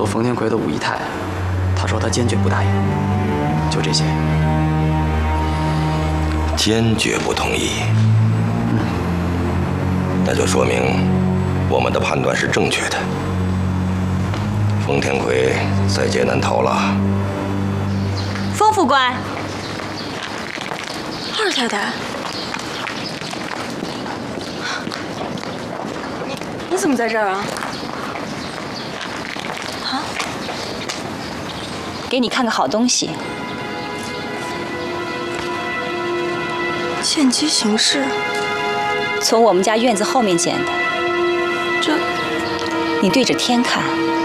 做冯天奎的五姨太，他说他坚决不答应。就这些。 坚决不同意。那就说明我们的判断是正确的。冯天奎在劫难逃了。 冯副官， 二太太，你怎么在这儿啊？啊？ 给你看个好东西。 见机行事。 从我们家院子后面捡的。 这， 你对着天看。